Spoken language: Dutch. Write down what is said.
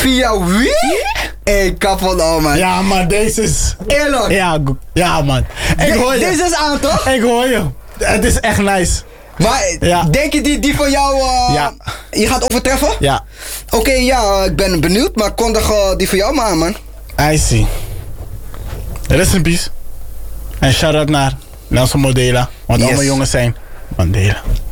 Via wie? Hey, kapot al, man. Ja, man, deze is... Eerlijk. Ja, man. Ik hoor je. Deze is aan, toch? Ik hoor je. Het is echt nice. Maar denk je die van jou je gaat overtreffen? Ja. Oké, ik ben benieuwd, maar kondig die van jou maar aan, man. I see. Rest in peace. En shout-out naar Nelson Mandela. Want allemaal jongens zijn Mandela.